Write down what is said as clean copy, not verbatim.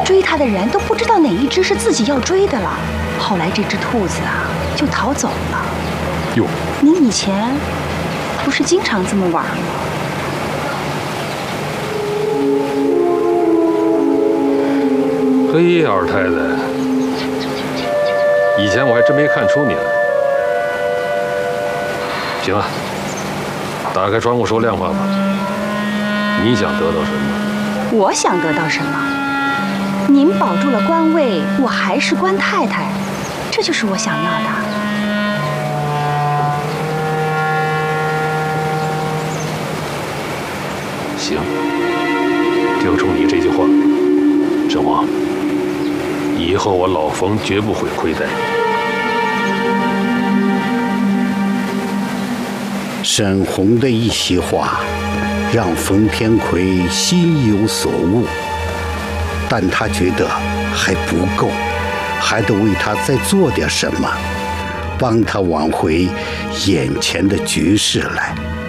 追他的人都不知道哪一只是自己要追的了。后来这只兔子啊就逃走了。 哟， 您以前不是经常这么玩吗？ 嘿，二太太，以前我还真没看出你来。行了，打开窗户说亮话吧。你想得到什么？ 我想得到什么？您保住了官位，我还是官太太，这就是我想要的。 行，就冲你这句话，沈王，以后我老冯绝不会亏待你。 沈弘的一席话，让冯天魁心有所悟，但他觉得还不够，还得为他再做点什么，帮他挽回眼前的局势来。